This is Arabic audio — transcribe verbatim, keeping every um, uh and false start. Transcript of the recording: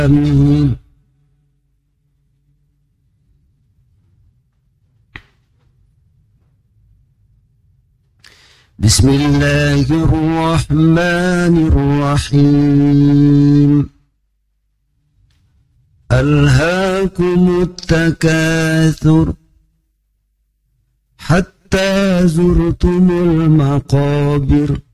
آمين. بسم الله الرحمن الرحيم. ألهاكم التكاثر حتى زرتم المقابر